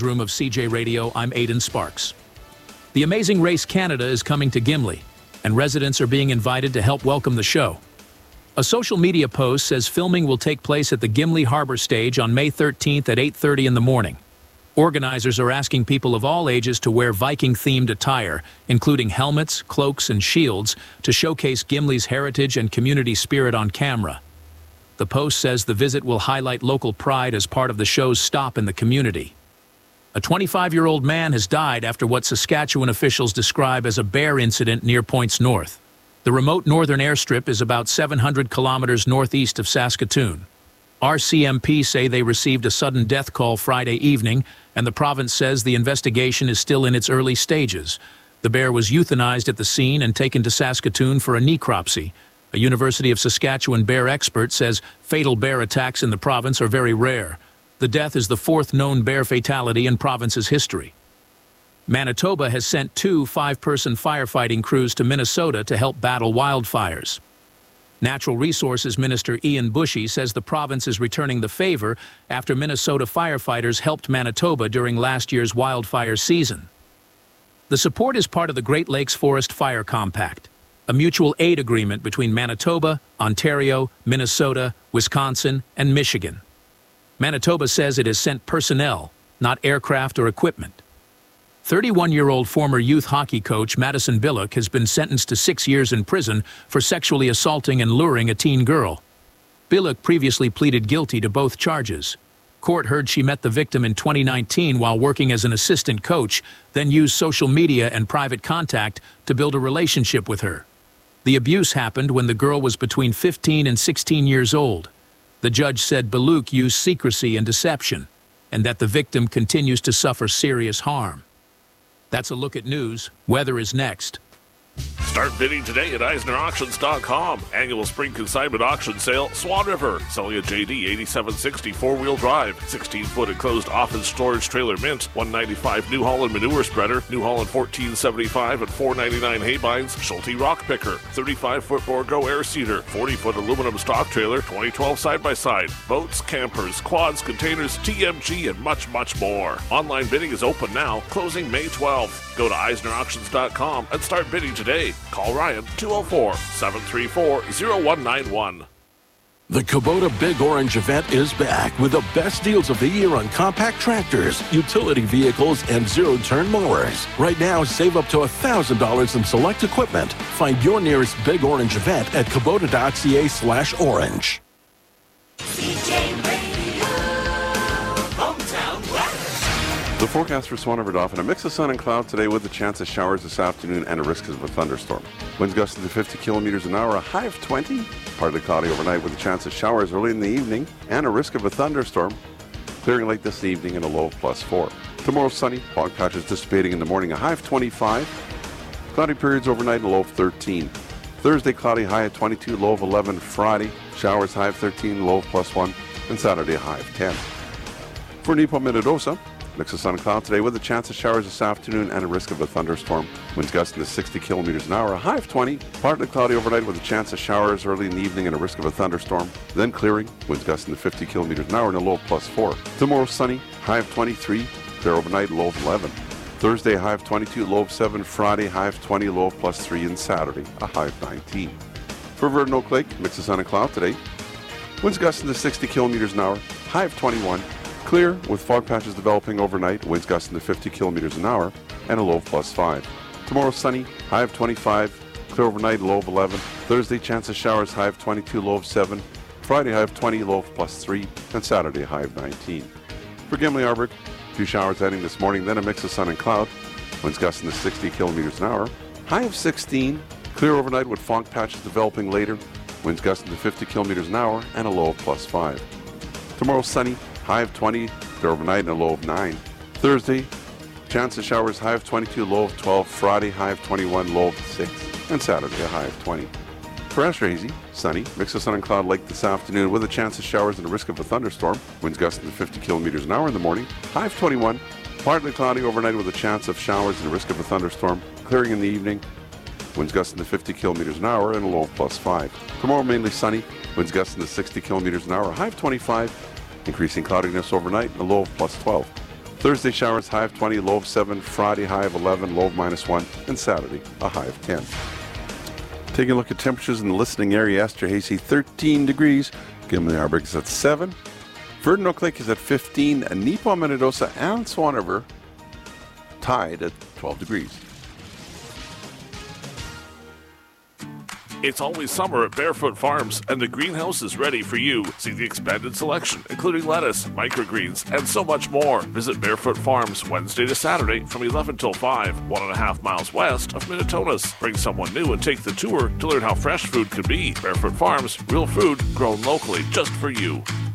Room of CJ Radio, I'm Aidan Sparks. The Amazing Race Canada is coming to Gimli, and residents are being invited to help welcome the show. A social media post says filming will take place at the Gimli Harbor Stage on May 13th at 8:30 in the morning. Organizers are asking people of all ages to wear Viking-themed attire, including helmets, cloaks, and shields, to showcase Gimli's heritage and community spirit on camera. The post says the visit will highlight local pride as part of the show's stop in the community. A 25-year-old man has died after what Saskatchewan officials describe as a bear incident near Points North. The remote northern airstrip is about 700 kilometers northeast of Saskatoon. RCMP say they received a sudden death call Friday evening, and the province says the investigation is still in its early stages. The bear was euthanized at the scene and taken to Saskatoon for a necropsy. A University of Saskatchewan bear expert says fatal bear attacks in the province are very rare. The death is the fourth known bear fatality in province's history. Manitoba has sent 2 5-person firefighting crews to Minnesota to help battle wildfires. Natural Resources Minister Ian Bushy says the province is returning the favor after Minnesota firefighters helped Manitoba during last year's wildfire season. The support is part of the Great Lakes Forest Fire Compact, a mutual aid agreement between Manitoba, Ontario, Minnesota, Wisconsin, and Michigan. Manitoba says it has sent personnel, not aircraft or equipment. 31-year-old former youth hockey coach Madison Billick has been sentenced to 6 years in prison for sexually assaulting and luring a teen girl. Billick previously pleaded guilty to both charges. Court heard she met the victim in 2019 while working as an assistant coach, then used social media and private contact to build a relationship with her. The abuse happened when the girl was between 15 and 16 years old. The judge said Billick used secrecy and deception, and that the victim continues to suffer serious harm. That's a look at news. Weather is next. Start bidding today at EisnerAuctions.com. Annual spring consignment auction sale, Swan River. Selling a JD 8760 four-wheel drive. 16-foot enclosed office storage trailer mint. $195 New Holland manure spreader. New Holland $14.75 and $4.99 hay binds. Schulte rock picker. 35-foot Borgo air seeder. 40-foot aluminum stock trailer. 2012 side-by-side. Boats, campers, quads, containers, TMG, and much, much more. Online bidding is open now. Closing May 12th. Go to EisnerAuctions.com and start bidding today. Call Ryan 204-734-0191. The Kubota Big Orange event is back with the best deals of the year on compact tractors, utility vehicles, and zero-turn mowers. Right now, save up to $1,000 in select equipment. Find your nearest Big Orange event at Kubota.ca/orange. The forecast for Swan River Dauphin, a mix of sun and cloud today with a chance of showers this afternoon and a risk of a thunderstorm. Winds gusting to 50 kilometers an hour, a high of 20. Partly cloudy overnight with a chance of showers early in the evening and a risk of a thunderstorm. Clearing late this evening and a low of +4. Tomorrow sunny, fog patches dissipating in the morning, a high of 25. Cloudy periods overnight and a low of 13. Thursday cloudy, high of 22, low of 11. Friday, showers high of 13, low of +1. And Saturday a high of 10. For Nipo Minidosa, mix of sun and cloud today with a chance of showers this afternoon and a risk of a thunderstorm. Winds gusting to 60 kilometers an hour, a high of 20. Partly cloudy overnight with a chance of showers early in the evening and a risk of a thunderstorm. Then clearing, winds gusting to 50 kilometers an hour and a low of +4. Tomorrow sunny, high of 23. Clear overnight, low of 11. Thursday, high of 22, low of 7. Friday, high of 20, low of +3. And Saturday, a high of 19. For Verdun Oak Lake, mix of sun and cloud today. Winds gusting to 60 kilometers an hour, high of 21. Clear with fog patches developing overnight, winds gusting to 50 kilometers an hour, and a low of +5. Tomorrow sunny, high of 25, clear overnight, low of 11. Thursday, chance of showers, high of 22, low of 7. Friday, high of 20, low of +3. And Saturday, high of 19. For Gimli Arbor, 2 showers heading this morning, then a mix of sun and cloud. Winds gusting to 60 kilometers an hour, high of 16. Clear overnight with fog patches developing later, winds gusting to 50 kilometers an hour, and a low of +5. Tomorrow sunny, high of 20, clear overnight and a low of 9. Thursday, chance of showers, high of 22, low of 12. Friday, high of 21, low of 6. And Saturday, a high of 20. For Esterhazy, sunny, mix of sun and cloud late this afternoon with a chance of showers and a risk of a thunderstorm. Winds gusting to 50 kilometers an hour in the morning, high of 21. Partly cloudy overnight with a chance of showers and a risk of a thunderstorm. Clearing in the evening, winds gusting to 50 kilometers an hour and a low of +5. Tomorrow, mainly sunny, winds gusting to 60 kilometers an hour, high of 25. Increasing cloudiness overnight and a low of +12. Thursday showers, high of 20, low of 7. Friday, high of 11, low of -1. And Saturday, a high of 10. Taking a look at temperatures in the listening area, Esterhazy 13 degrees. Gimli Arberg is at 7. Verdun Oak Lake is at 15. And Neepawa, Minnedosa, and Swan River tied at 12 degrees. It's always summer at Barefoot Farms, and the greenhouse is ready for you. See the expanded selection, including lettuce, microgreens, and so much more. Visit Barefoot Farms Wednesday to Saturday from 11 till 5, 1.5 miles west of Minnetonka's. Bring someone new and take the tour to learn how fresh food can be. Barefoot Farms, real food grown locally just for you.